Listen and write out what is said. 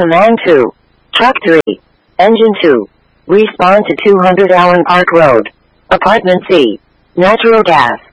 Command 2. Truck 3. Engine 2. Respond to 200 Allen Park Road. Apartment C. Natural gas.